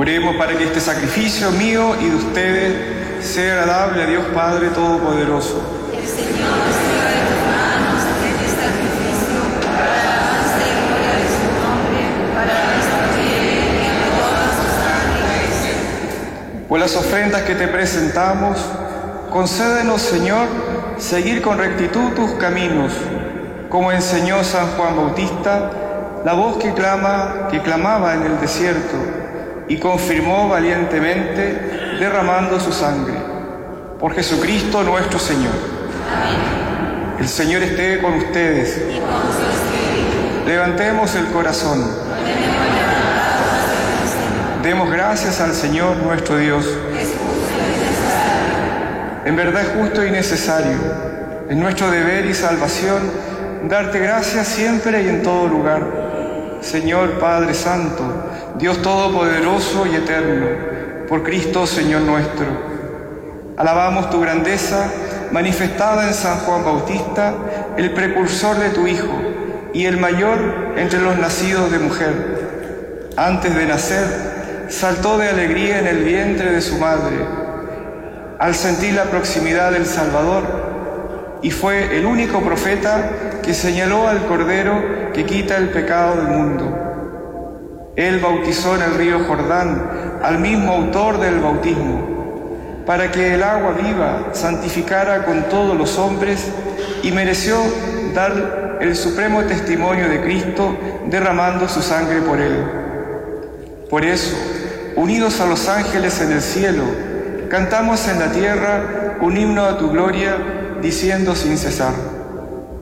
Oremos para que este sacrificio mío y de ustedes sea agradable a Dios Padre Todopoderoso. El Señor reciba de tus manos este sacrificio para la alabanza y gloria de su nombre, para nuestro bien y de toda su santa iglesia. Por las ofrendas que te presentamos, concédenos, Señor, seguir con rectitud tus caminos, como enseñó San Juan Bautista, la voz que clamaba en el desierto y confirmó valientemente derramando su sangre. Por Jesucristo nuestro Señor. Amén. El Señor esté con ustedes. Y con su espíritu. Levantemos el corazón. Demos gracias al Señor nuestro Dios. Es justo y necesario. En verdad es justo y necesario. Es nuestro deber y salvación darte gracias siempre y en todo lugar. Señor Padre Santo, Dios Todopoderoso y Eterno, por Cristo Señor nuestro. Alabamos tu grandeza manifestada en San Juan Bautista, el precursor de tu Hijo y el mayor entre los nacidos de mujer. Antes de nacer, saltó de alegría en el vientre de su madre, al sentir la proximidad del Salvador, y fue el único profeta que señaló al Cordero que quita el pecado del mundo. Él bautizó en el río Jordán al mismo autor del bautismo, para que el agua viva santificara con todos los hombres, y mereció dar el supremo testimonio de Cristo derramando su sangre por él. Por eso, unidos a los ángeles en el cielo, cantamos en la tierra un himno a tu gloria, diciendo sin cesar: